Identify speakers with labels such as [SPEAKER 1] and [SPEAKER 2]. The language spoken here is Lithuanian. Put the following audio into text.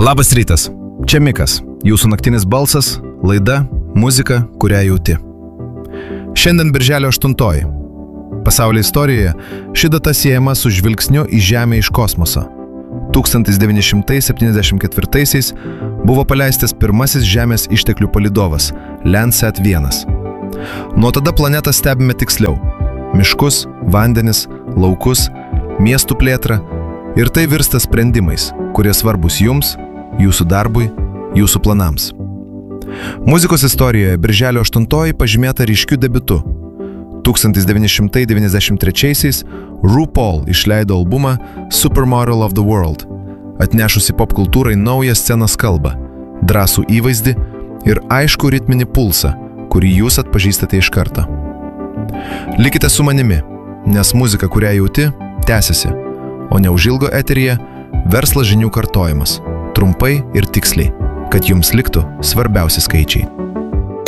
[SPEAKER 1] Labas rytas, čia Mikas, jūsų naktinis balsas, laida, muzika, kurią jauti. Šiandien birželio 8. Pasaulio istorijoje ši data siejama su žvilgsniu į Žemę iš kosmoso. 1974-aisiais buvo paleistas pirmasis Žemės išteklių palydovas Landsat 1. Nuo tada planetą stebime tiksliau – miškus, vandenis, laukus, miestų plėtrą ir tai virsta sprendimais, kurie svarbus jums, jūsų darbui, jūsų planams. Muzikos istorijoje birželio 8 pažymėta ryškiu debiutu. 1993-aisiais RuPaul išleido albumą Supermodel of the World, atnešusi popkultūrai naują scenos kalbą, drąsų įvaizdį ir aiškų ritminį pulsą, kurį jūs atpažįstate iš karto. Likite su manimi, nes muzika, kurią jauti, tęsiasi, o neužilgo eteryje verslo žinių kartojimas, trumpai ir tiksliai, kad jums liktų svarbiausi skaičiai.